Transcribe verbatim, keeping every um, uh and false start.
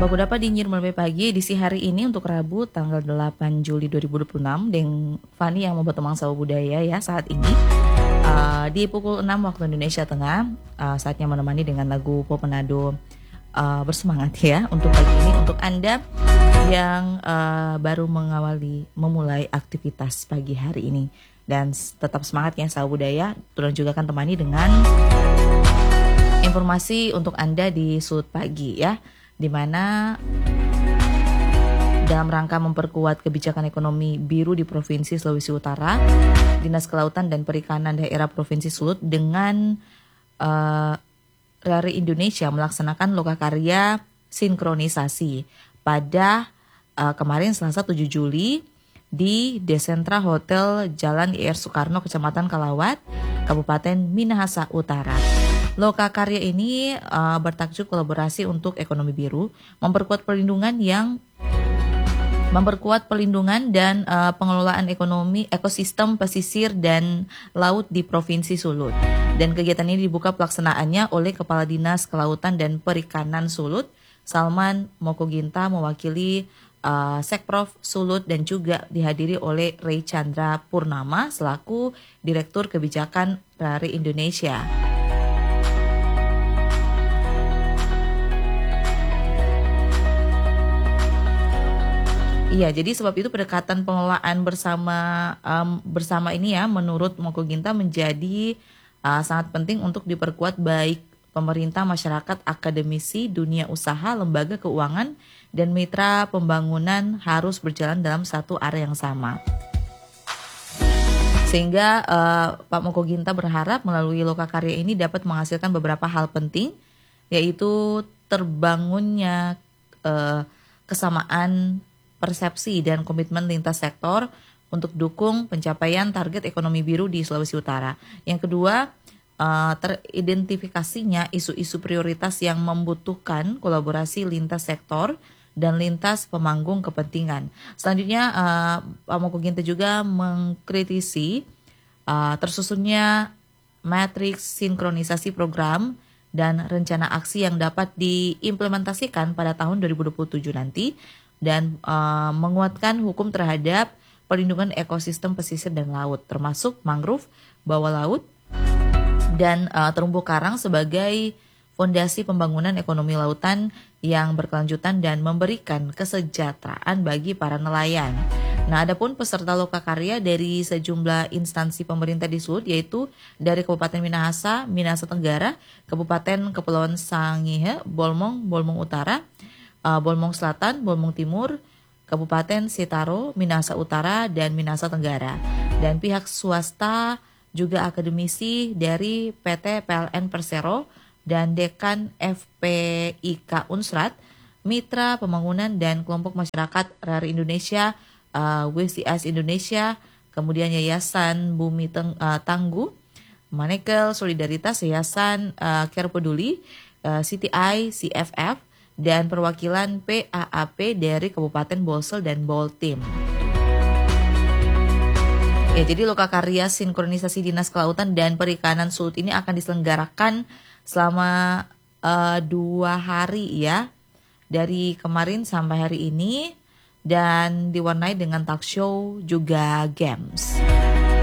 Apa kudapat dinyir mulai pagi edisi hari ini untuk Rabu tanggal delapan Juli dua ribu dua puluh enam dengan Fani yang membuat Temang Sawu Budaya ya saat ini uh, di pukul enam waktu Indonesia Tengah, uh, saatnya menemani dengan lagu Popenado uh, bersemangat ya untuk pagi ini untuk Anda yang uh, baru mengawali memulai aktivitas pagi hari ini, dan tetap semangat ya Sawu Budaya. Turun juga akan temani dengan informasi untuk Anda di Sud Pagi ya, di mana dalam rangka memperkuat kebijakan ekonomi biru di Provinsi Sulawesi Utara, Dinas Kelautan dan Perikanan Daerah Provinsi Sulut dengan uh, R A R I Indonesia melaksanakan lokakarya sinkronisasi pada uh, kemarin Selasa tujuh Juli di Desentra Hotel Jalan I R Soekarno, Kecamatan Kalawat, Kabupaten Minahasa Utara. Lokakarya ini uh, bertajuk kolaborasi untuk ekonomi biru, memperkuat perlindungan yang memperkuat perlindungan dan uh, pengelolaan ekonomi ekosistem pesisir dan laut di Provinsi Sulut. Dan kegiatan ini dibuka pelaksanaannya oleh Kepala Dinas Kelautan dan Perikanan Sulut, Salman Mokoginta, mewakili uh, Sekprov Sulut, dan juga dihadiri oleh Ray Chandra Purnama selaku Direktur Kebijakan R A R I Indonesia. Iya, jadi sebab itu pendekatan pengelolaan bersama um, bersama ini ya, menurut Mokoginta menjadi uh, sangat penting untuk diperkuat baik pemerintah, masyarakat, akademisi, dunia usaha, lembaga keuangan, dan mitra pembangunan harus berjalan dalam satu area yang sama. Sehingga uh, Pak Mokoginta berharap melalui lokakarya ini dapat menghasilkan beberapa hal penting, yaitu terbangunnya uh, kesamaan persepsi dan komitmen lintas sektor untuk dukung pencapaian target ekonomi biru di Sulawesi Utara. Yang kedua, uh, teridentifikasinya isu-isu prioritas yang membutuhkan kolaborasi lintas sektor dan lintas pemanggung kepentingan. Selanjutnya, uh, Pak Mokoginta juga mengkritisi uh, tersusunnya matriks sinkronisasi program dan rencana aksi yang dapat diimplementasikan pada tahun dua ribu dua puluh tujuh nanti, dan uh, menguatkan hukum terhadap perlindungan ekosistem pesisir dan laut, termasuk mangrove, bawah laut, dan uh, terumbu karang sebagai fondasi pembangunan ekonomi lautan yang berkelanjutan dan memberikan kesejahteraan bagi para nelayan. Nah, adapun peserta lokakarya dari sejumlah instansi pemerintah di Sulut, yaitu dari Kabupaten Minahasa, Minahasa Tenggara, Kabupaten Kepulauan Sangihe, Bolmong, Bolmong Utara, Uh, Bolmong Selatan, Bolmong Timur, Kabupaten Sitaro, Minahasa Utara, dan Minahasa Tenggara. Dan pihak swasta juga akademisi dari P T P L N Persero dan Dekan F P I K Unsrat, Mitra Pembangunan dan Kelompok Masyarakat R A R I Indonesia, uh, W C S Indonesia, kemudian Yayasan Bumi Teng- uh, Tangguh, Manekel Solidaritas, Yayasan uh, Care Peduli, uh, C T I, C F F, dan perwakilan P A A P dari Kabupaten Bolsel dan Boltim. Ya, jadi lokakarya sinkronisasi Dinas Kelautan dan Perikanan Sulut ini akan diselenggarakan selama uh, dua hari ya, dari kemarin sampai hari ini, dan diwarnai dengan talk show juga games.